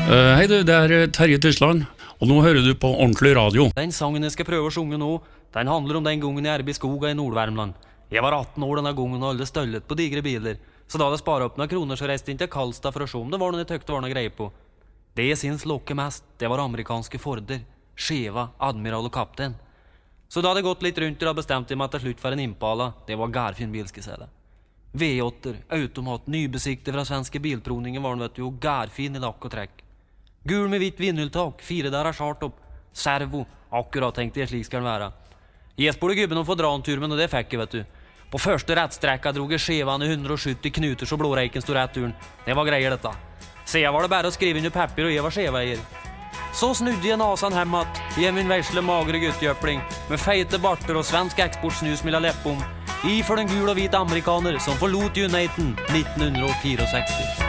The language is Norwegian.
Hei du, det Terje Tysland, og nå hører du på ordentlig radio. Den sangen jeg skal prøve å synge nå, den handler om den gangen jeg i skoga i Nord-Värmland. Jeg var 18 år denne gangen og alle støllet på digre biler, så da det sparet opp noen kroner så reiste jeg inn til Karlstad for å se om det var noe jeg tøkte var noe greie på. Det jeg syns lokke mest, det var amerikanske Forder, Cheva, Admiral og Kaptein. Så da hadde jeg gått litt rundt og bestemte jeg meg til slutt for en Impala. Det var gærfin bil, skal jeg si det. V8, automat, nybesikte fra svenske bilprovningen var den, vet du, og gærfin i lakk og trekk. Gul med hvitt vinnultak, 4 der skjart opp. Servo, akkurat tenkte jeg slik skal den være. Jeg spurte gubben om å få dra en tur, men det fikk jeg, vet du. På første rettstrekka drog jeg Chevan i 170 knuter så blåreiken stod rett turen. Det var greier dette. Sedan var det bare å skrive inn i papir og jeg var Cheveier. Så snudde jeg nasan hemmat, i min versle magre guttjøpling, med feite barter og svensk eksportsnus mellom leppom, i for den gul og hvit amerikaner som forlot Uniten 1964.